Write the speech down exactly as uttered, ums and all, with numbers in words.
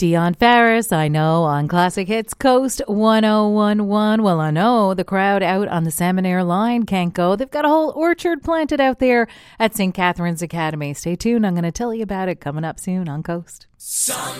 Dion Farris, I know, on Classic Hits Coast one oh one one. Well, I know the crowd out on the Salmonair line can't go. They've got a whole orchard planted out there at Saint Catherine's Academy. Stay tuned. I'm going to tell you about it coming up soon on Coast. Some